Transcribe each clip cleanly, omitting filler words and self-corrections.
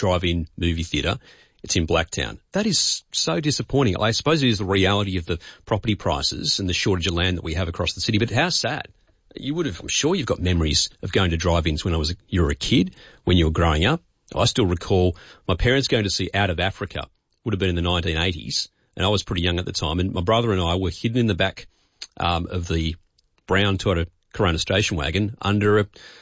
drive-in movie theatre. It's in Blacktown. That is so disappointing. I suppose it is the reality of the property prices and the shortage of land that we have across the city, but how sad. I'm sure you've got memories of going to drive-ins when you were a kid, when you were growing up. I still recall my parents going to see Out of Africa, would have been in the 1980s, and I was pretty young at the time, and my brother and I were hidden in the back of the brown Toyota Corona station wagon under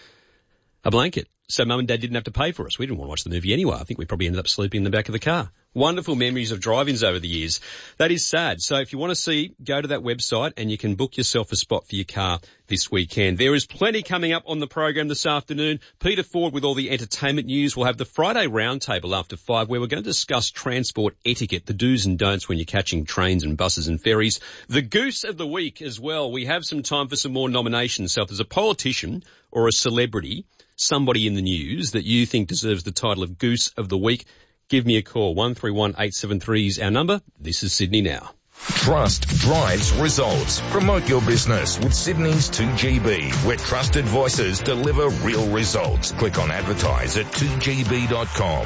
a blanket. So Mum and Dad didn't have to pay for us. We didn't want to watch the movie anyway. I think we probably ended up sleeping in the back of the car. Wonderful memories of drive-ins over the years. That is sad. So if you want to see, go to that website and you can book yourself a spot for your car this weekend. There is plenty coming up on the program this afternoon. Peter Ford with all the entertainment news. We'll have the Friday Roundtable after 5 where we're going to discuss transport etiquette, the do's and don'ts when you're catching trains and buses and ferries. The Goose of the Week as well. We have some time for some more nominations. So if there's a politician or a celebrity, somebody in the news that you think deserves the title of Goose of the Week, give me a call. 131873 is our number. This is Sydney Now. Trust drives results. Promote your business with Sydney's 2GB, where trusted voices deliver real results. Click on advertise at 2gb.com.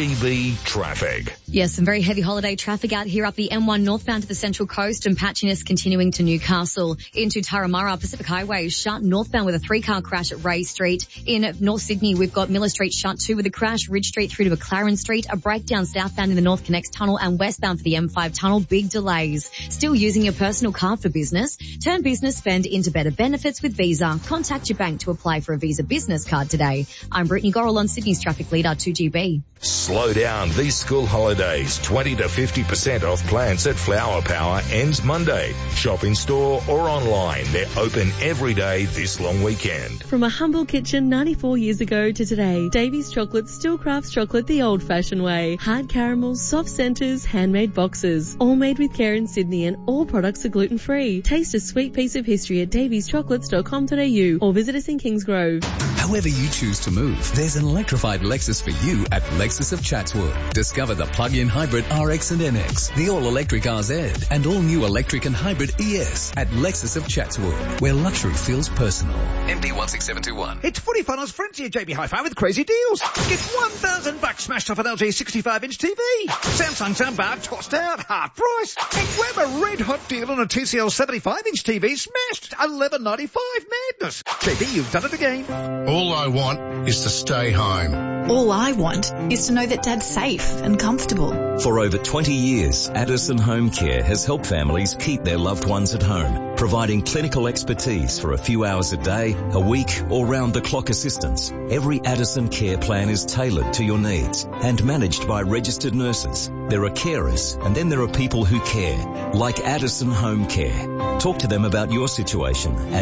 2GB Traffic. Yes, some very heavy holiday traffic out here up the M1 northbound to the Central Coast and patchiness continuing to Newcastle. Into Turramurra, Pacific Highway is shut northbound with a 3-car crash at Ray Street. In North Sydney, we've got Miller Street shut too with a crash, Ridge Street through to McLaren Street, a breakdown southbound in the North Connects Tunnel and westbound for the M5 Tunnel, big delays. Still using your personal card for business? Turn business spend into better benefits with Visa. Contact your bank to apply for a Visa business card today. I'm Brittany Gorrell on Sydney's Traffic Leader 2GB. Slow down these school holidays. 20 to 50% off plants at Flower Power ends Monday. Shop in store or online. They're open every day this long weekend. From a humble kitchen 94 years ago to today, Davy's Chocolate still crafts chocolate the old-fashioned way. Hard caramels, soft centres, handmade boxes. All made with care in Sydney and all products are gluten-free. Taste a sweet piece of history at davyschocolates.com.au or visit us in Kingsgrove. However you choose to move, there's an electrified Lexus for you at Lexus of Chatswood. Discover the plug-in hybrid RX and NX, the all-electric RZ, and all-new electric and hybrid ES at Lexus of Chatswood, where luxury feels personal. MD 16721. It's Footy Funnels Frenzy at JB Hi-Fi with crazy deals. Get $1,000 smashed off an LG 65-inch TV. Samsung soundbar tossed out, half price. And grab a red-hot deal on a TCL 75-inch TV smashed, $11.95. Madness. JB, you've done it again. All I want is to stay home. All I want is to know that Dad's safe and comfortable. For over 20 years, Addison Home Care has helped families keep their loved ones at home, providing clinical expertise for a few hours a day, a week, or round-the-clock assistance. Every Addison care plan is tailored to your needs and managed by registered nurses. There are carers, and then there are people who care, like Addison Home Care. Talk to them about your situation at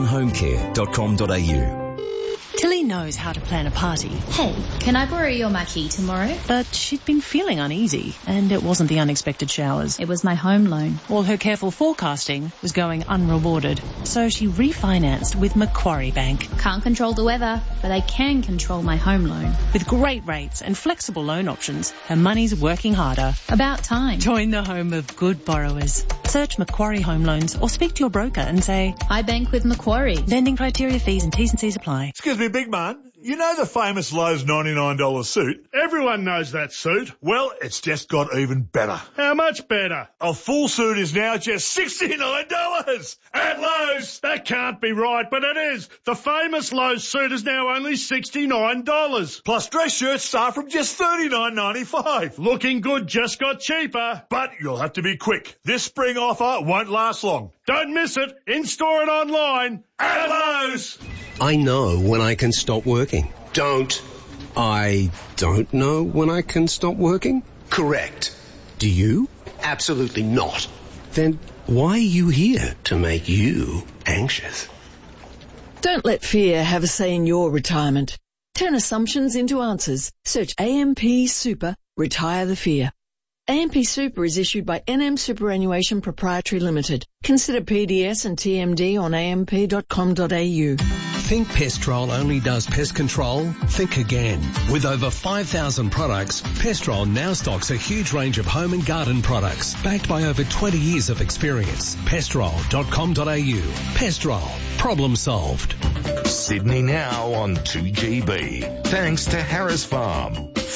addisonhomecare.com.au. Tilly knows how to plan a party. Hey, can I borrow your marquee tomorrow? But she'd been feeling uneasy, and it wasn't the unexpected showers. It was my home loan. All her careful forecasting was going unrewarded, so she refinanced with Macquarie Bank. Can't control the weather, but I can control my home loan. With great rates and flexible loan options, her money's working harder. About time. Join the home of good borrowers. Search Macquarie Home Loans or speak to your broker and say, I bank with Macquarie. Lending criteria, fees and T's and C's apply. Excuse me, big man. You know the famous Lowe's $99 suit? Everyone knows that suit. Well, it's just got even better. How much better? A full suit is now just $69 at Lowe's. That can't be right, but it is. The famous Lowe's suit is now only $69. Plus dress shirts start from just $39.95. Looking good just got cheaper, but you'll have to be quick. This spring offer won't last long. Don't miss it. In-store and online at Lowe's. I know when I can stop working. I don't know when I can stop working? Correct. Do you? Absolutely not. Then why are you here? To make you anxious. Don't let fear have a say in your retirement. Turn assumptions into answers. Search AMP Super, Retire the Fear. AMP Super is issued by NM Superannuation Proprietary Limited. Consider PDS and TMD on amp.com.au. Think Pestrol only does pest control? Think again. With over 5,000 products, Pestrol now stocks a huge range of home and garden products, backed by over 20 years of experience. Pestrol.com.au. Pestrol. Problem solved. Sydney Now on 2GB. Thanks to Harris Farm.